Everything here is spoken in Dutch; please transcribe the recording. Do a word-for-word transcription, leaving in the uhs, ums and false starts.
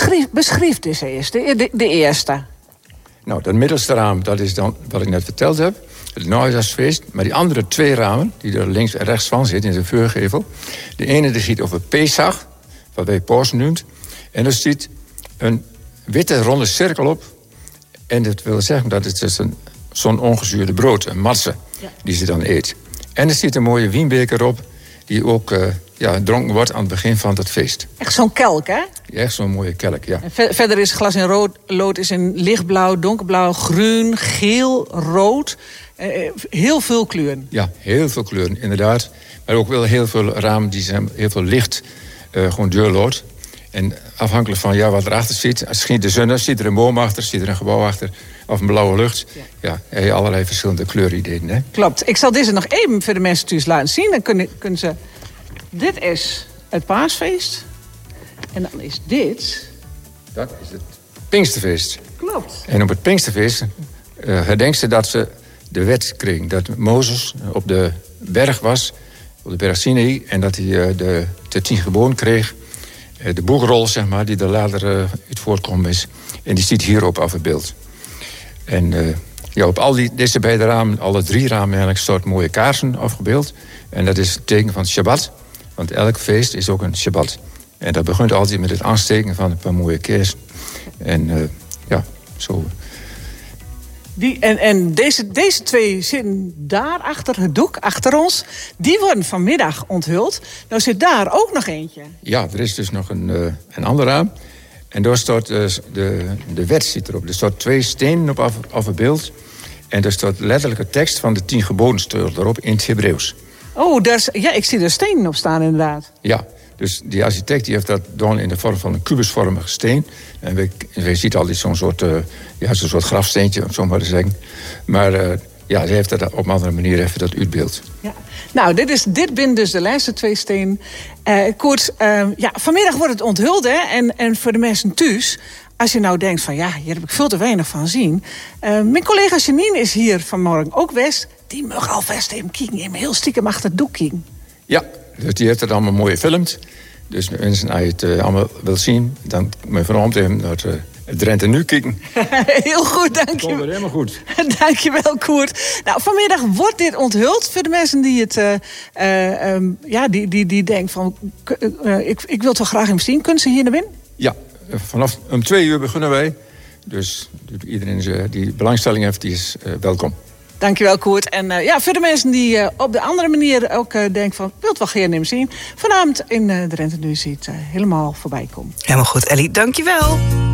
Beschrijf, beschrijf dus eerst, de, de, de eerste. Nou, dat middelste raam, dat is dan wat ik net verteld heb. Het Nieuwjaarsfeest. Maar die andere twee ramen, die er links en rechts van zitten in de vuurgevel. De ene die ziet over Pesach, wat wij Pasen noemt. En er ziet een witte ronde cirkel op. En dat wil zeggen dat het is een, zo'n ongezuurde brood, een matse, ja, die ze dan eet. En er zit een mooie wienbeker op, die ook uh, ja, gedronken wordt aan het begin van het feest. Echt zo'n kelk, hè? Echt zo'n mooie kelk, ja. En ver- verder is glas in rood, lood is in lichtblauw, donkerblauw, groen, geel, rood. Uh, heel veel kleuren. Ja, heel veel kleuren, inderdaad. Maar ook wel heel veel ramen die zijn heel veel licht, uh, gewoon deurlood. En afhankelijk van ja, wat erachter zit, als schiet de zon, zit er een boom achter, zit er een gebouw achter, of een blauwe lucht. Ja, ja heb je allerlei verschillende kleurideeën. Hè? Klopt. Ik zal deze nog even voor de mensen thuis laten zien. Dan kunnen, kunnen ze... Dit is het paasfeest. En dan is dit... Dat is het Pinksterfeest. Klopt. En op het Pinksterfeest uh, herdenkt ze dat ze de wet kregen. Dat Mozes op de berg was, op de berg Sinai, en dat hij uh, de, de tien geboden kreeg. Uh, de boekrol, zeg maar, die er later uh, uit voortkomen is. En die ziet hierop afgebeeld. En uh, ja, op al die, deze beide ramen, alle drie ramen eigenlijk, soort mooie kaarsen afgebeeld. En dat is het teken van Shabbat. Want elk feest is ook een Shabbat. En dat begint altijd met het aansteken van een paar mooie kaarsen. En uh, ja, zo. Die, en en deze, deze twee zitten daar achter het doek, achter ons. Die worden vanmiddag onthuld. Nou zit daar ook nog eentje. Ja, er is dus nog een, uh, een ander raam. En daar staat uh, de, de wet zit erop. Er staan twee stenen op af, afgebeeld. En er staat letterlijke tekst van de tien geboden staat erop in het Hebreeuws. Oh, daar is, ja, ik zie er stenen op staan inderdaad. Ja, dus die architect die heeft dat gedaan in de vorm van een kubusvormige steen. En we, we zien altijd zo'n soort, uh, ja, zo'n soort grafsteentje, om zo maar te zeggen. Maar uh, ja, ze heeft dat op een andere manier even dat uitbeeld. Ja. Nou, dit, is, dit bindt dus de laatste twee stenen. Uh, Koert, uh, ja, vanmiddag wordt het onthuld, hè. En, en voor de mensen thuis, als je nou denkt van ja, hier heb ik veel te weinig van zien. Uh, mijn collega Janine is hier vanmorgen ook West. Die mag alvast even kijken, even heel stiekem achter het doek kijken. Ja, dus die heeft het allemaal mooi gefilmd. Dus mensen, als je het uh, allemaal wil zien, dan moet je vanavond even naar het, uh, het Drenthe Nu kijken. Heel goed, dank je. Dat komt weer helemaal goed. Dank je wel, Koert. Nou, vanmiddag wordt dit onthuld voor de mensen die het, uh, uh, um, ja, die, die, die denken van, uh, ik, ik wil toch graag hem zien. Kunnen ze hier naar binnen? Ja, vanaf om twee uur beginnen wij. Dus iedereen die belangstelling heeft, die is uh, welkom. Dankjewel, Koert. En uh, ja, voor de mensen die uh, op de andere manier ook uh, denken van, wilt wel gerne hem zien. Vanavond in uh, de Drenthe Nu ziet uh, helemaal voorbij komen. Helemaal goed, Ellie. Dankjewel.